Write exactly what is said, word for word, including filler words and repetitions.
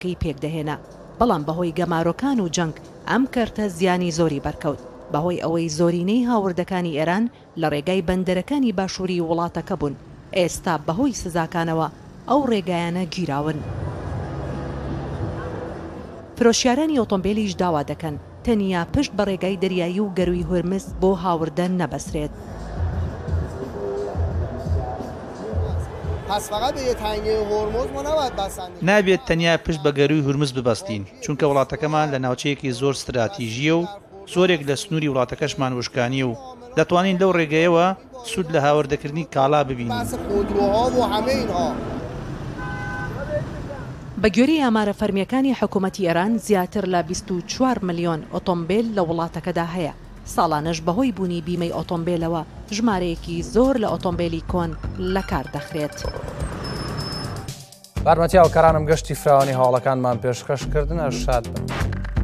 کەی پێکدەهێنا بەڵام بەهۆی گەمارۆکان و جەنگ ئەم کەرتە زیانی زۆری بەرکەوت بەهۆی ئەوەی زۆرینەی هاوردەکانی ئێران لە ڕێگای بەندەرەکانی باشووری وڵاتەکە بوون ئێستا بەهۆی سزاکانەوە ئەو ڕێگایانە گیراون. فرۆشیارانی ئۆتۆمبیلیش داوا دەکەن تەنیا پشت بە ڕێگای دەریایی و گەروی هورمز بۆ هاوردە نەبەسرێت. نابێت تەنیا پشت بە گەروی هورمز ببەستین چونکە وڵاتەکەمان لە ناوچەیەکی زۆر ستراتیژیە و زۆرێک لە سنووری وڵاتەکەشمان وشکانی و دەتوانین لەو ڕێگەیەوە سوود لە هاوردەکردنی کاڵا ببینین. بە گوێرەی ئامارە فەرمیەکانی حکوومەتی ئێران زیاتر لە بیست و چوار ملیۆن ئۆتۆمبیل لە وڵاتەکەدا هەیە. ساڵانەش بەهۆی بوونی بیمەی ئۆتۆمبیلەوە ژمارەیەکی زۆر لە ئۆتۆمبیلی کۆن لە کار دەخرێت. بارمەتیاوکارانم گەشتی فراوانی هەواڵەکانمان پێشکەشکردنە شاد بن.